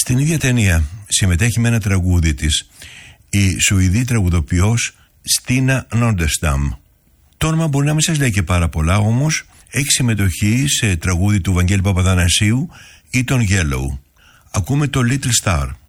Στην ίδια ταινία συμμετέχει με ένα τραγούδι της η Σουηδή τραγουδοποιός Στίνα Νόντεσταμ. Το όνομα μπορεί να μην σας λέει και πάρα πολλά, όμως έχει συμμετοχή σε τραγούδι του Βαγγέλη Παπαθανασίου ή τον Yellow. Ακούμε το Little Star.